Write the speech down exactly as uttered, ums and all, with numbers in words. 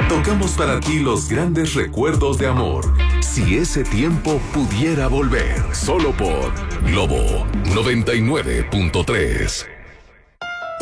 Tocamos para ti los grandes recuerdos de amor. Si ese tiempo pudiera volver. Solo por Globo noventa y nueve punto tres.